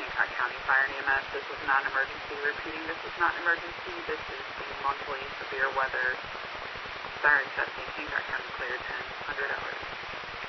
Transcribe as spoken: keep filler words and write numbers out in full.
Hancock County Fire and E M S. This is not an emergency. Repeating, this is not an emergency. This is the monthly severe weather siren testing. Hancock County cleared ten hundred hours.